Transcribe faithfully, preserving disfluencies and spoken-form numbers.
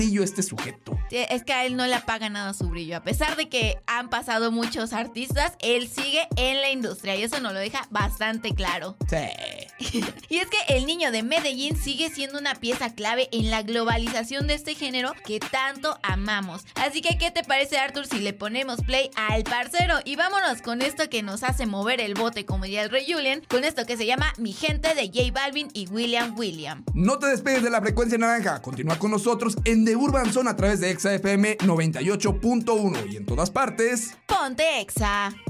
brillo este sujeto. Sí, es que a él no le apaga nada su brillo. A pesar de que han pasado muchos artistas, él sigue en la industria y eso nos lo deja bastante claro. Sí. Y es que el niño de Medellín sigue siendo una pieza clave en la globalización de este género que tanto amamos. Así que, ¿qué te parece, Arthur, si le ponemos play al parcero? Y vámonos con esto que nos hace mover el bote, como diría el Rey Julián, con esto que se llama Mi Gente de J Balvin y William William. No te despegues de la frecuencia naranja. Continúa con nosotros en The Urban Zone a través de Exa F M noventa y ocho punto uno y en todas partes. Ponte Exa.